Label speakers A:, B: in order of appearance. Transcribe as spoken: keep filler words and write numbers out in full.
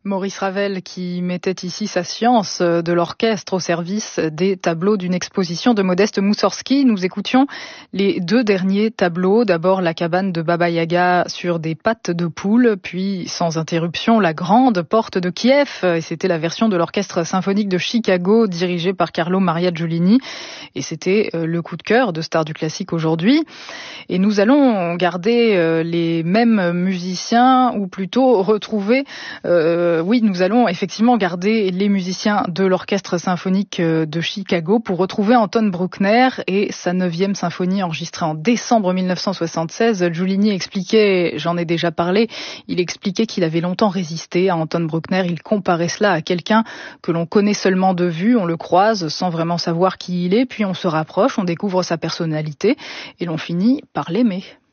A: Maurice Ravel qui mettait ici sa science de l'orchestre au service des tableaux d'une exposition de Modeste Moussorgsky. Nous écoutions les deux derniers tableaux. D'abord la cabane de Baba Yaga sur des pattes de poule, puis sans interruption la grande porte de Kiev. Et c'était la version de l'orchestre symphonique de Chicago dirigé par Carlo Maria Giulini. Et c'était le coup de cœur de Stars du classique aujourd'hui. Et nous allons garder les mêmes musiciens, ou plutôt retrouver... Euh, oui, nous allons effectivement garder les musiciens de l'orchestre symphonique de Chicago pour retrouver Anton Bruckner et sa neuvième symphonie enregistrée en décembre mille neuf cent soixante-seize. Giulini expliquait, j'en ai déjà parlé, il expliquait qu'il avait longtemps résisté à Anton Bruckner. Il comparait cela à quelqu'un que l'on connaît seulement de vue, on le croise sans vraiment savoir qui il est, puis on se rapproche, on découvre sa personnalité et l'on finit par l'aimer.